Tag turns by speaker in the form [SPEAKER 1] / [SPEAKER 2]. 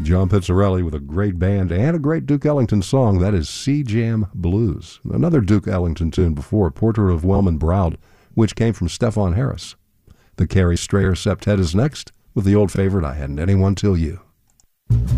[SPEAKER 1] John Pizzarelli with a great band and a great Duke Ellington song. That is Sea Jam Blues. Another Duke Ellington tune before, Portrait of Wellman Broud, which came from Stefan Harris. The Carrie Strayer Septet is next with the old favorite, I Hadn't Anyone Till You.